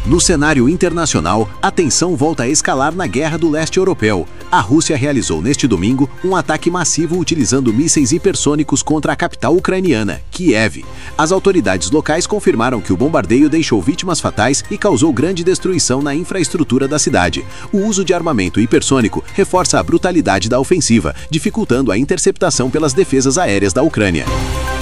No cenário internacional, a tensão volta a escalar na guerra do leste europeu. A Rússia realizou neste domingo um ataque massivo utilizando mísseis hipersônicos contra a capital ucraniana, Kiev. As autoridades locais confirmaram que o bombardeio deixou vítimas fatais e causou grande destruição na infraestrutura da cidade. O uso de armamento hipersônico reforça a brutalidade da ofensiva, dificultando a interceptação pelas defesas aéreas da Ucrânia.